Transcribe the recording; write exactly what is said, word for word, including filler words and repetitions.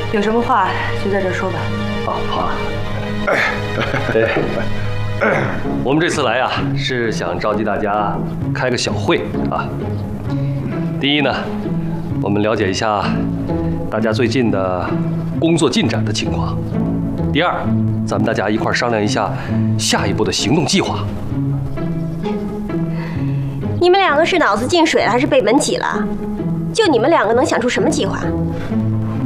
有什么话就在这说吧。 好，好啊。对，我们这次来啊，是想召集大家开个小会啊。第一呢，我们了解一下大家最近的工作进展的情况。第二，咱们大家一块商量一下下一步的行动计划。 你们两个是脑子进水了，还是被门挤了？就你们两个能想出什么计划？